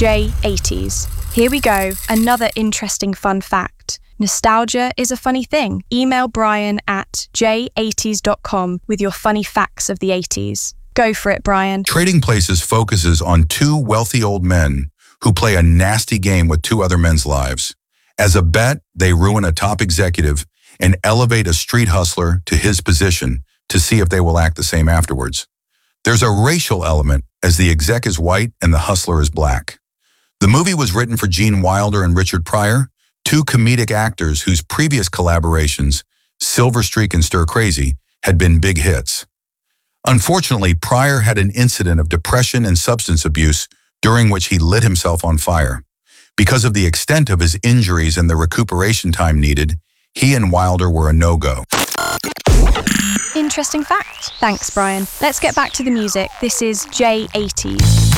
J80s. Here we go, another interesting fun fact. Nostalgia is a funny thing. Email Brian at j80s.com with your funny facts of the 80s. Go for it, Brian. Trading Places focuses on two wealthy old men who play a nasty game with two other men's lives. As a bet, they ruin a top executive and elevate a street hustler to his position to see if they will act the same afterwards. There's a racial element, as the exec is white and the hustler is black. The movie was written for Gene Wilder and Richard Pryor, two comedic actors whose previous collaborations, Silver Streak and Stir Crazy, had been big hits. Unfortunately, Pryor had an incident of depression and substance abuse during which he lit himself on fire. Because of the extent of his injuries and the recuperation time needed, he and Wilder were a no-go. Interesting fact. Thanks, Brian. Let's get back to the music. This is J80s.